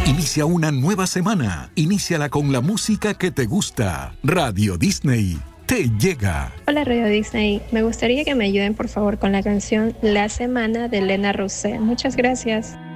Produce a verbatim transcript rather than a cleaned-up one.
Inicia una nueva semana. Iníciala con la música que te gusta. Radio Disney te llega. Hola Radio Disney, me gustaría que me ayuden por favor con la canción La Semana de Elena Rosé. Muchas gracias.